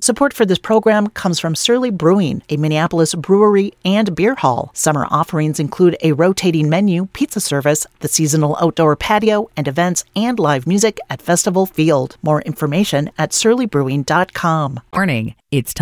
Support for this program comes from Surly Brewing, a Minneapolis brewery and beer hall. Summer offerings include a rotating menu, pizza service, the seasonal outdoor patio, and events and live music at Festival Field. More information at surlybrewing.com. Warning, it's time